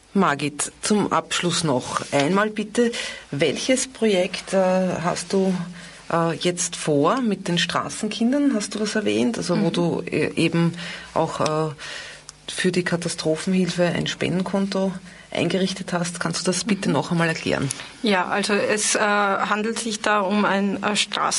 Margit, zum Abschluss noch einmal bitte, welches Projekt hast du jetzt vor mit den Straßenkindern? Hast du was erwähnt? Also wo du eben auch für die Katastrophenhilfe ein Spendenkonto eingerichtet hast. Kannst du das bitte noch einmal erklären? Ja, also es handelt sich da um ein